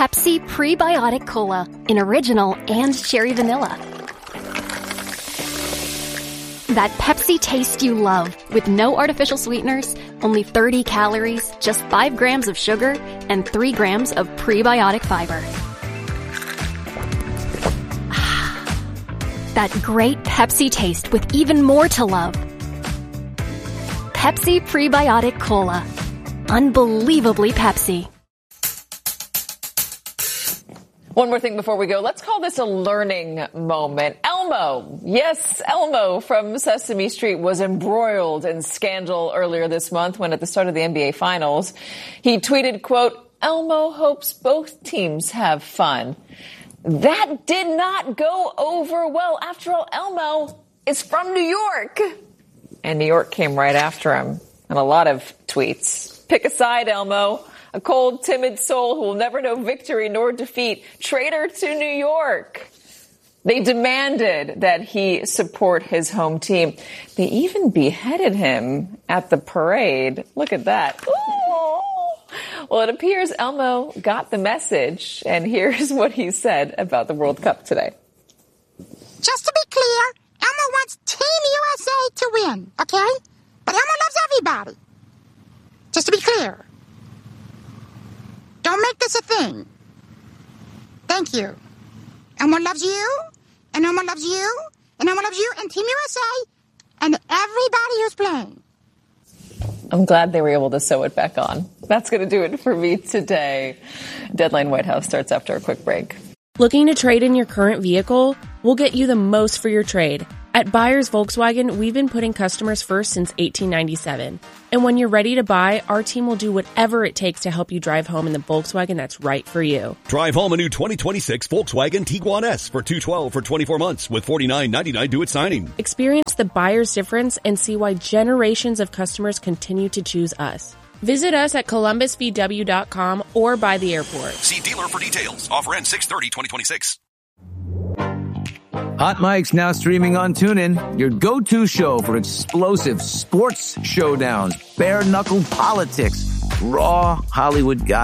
Pepsi Prebiotic Cola in original and cherry vanilla. That Pepsi taste you love, with no artificial sweeteners, only 30 calories, just 5 grams of sugar, and 3 grams of prebiotic fiber. That great Pepsi taste with even more to love. Pepsi Prebiotic Cola. Unbelievably Pepsi. One more thing before we go. Let's call this a learning moment. Elmo. Yes, Elmo from Sesame Street was embroiled in scandal earlier this month when at the start of the NBA Finals, he tweeted, quote, "Elmo hopes both teams have fun." That did not go over well. After all, Elmo is from New York. And New York came right after him. And a lot of tweets. Pick a side, Elmo. A cold, timid soul who will never know victory nor defeat. Traitor to New York. They demanded that he support his home team. They even beheaded him at the parade. Look at that. Ooh. Well, it appears Elmo got the message. And here's what he said about the World Cup today. Just to be clear, Elmo wants Team USA to win, okay? But Elmo loves everybody. Just to be clear. Don't make this a thing. Thank you. Elmo loves you, and Elmo loves you, and Elmo loves you, and Team USA, and everybody who's playing. I'm glad they were able to sew it back on. That's going to do it for me today. Deadline White House starts after a quick break. Looking to trade in your current vehicle? We'll get you the most for your trade. At Buyers Volkswagen, we've been putting customers first since 1897. And when you're ready to buy, our team will do whatever it takes to help you drive home in the Volkswagen that's right for you. Drive home a new 2026 Volkswagen Tiguan S for $212 for 24 months with $49.99 due at signing. Experience the buyer's difference and see why generations of customers continue to choose us. Visit us at columbusvw.com or by the airport. See dealer for details. Offer ends 6/30/2026. Hot Mic's now streaming on TuneIn, your go-to show for explosive sports showdowns, bare-knuckle politics, raw Hollywood gossip.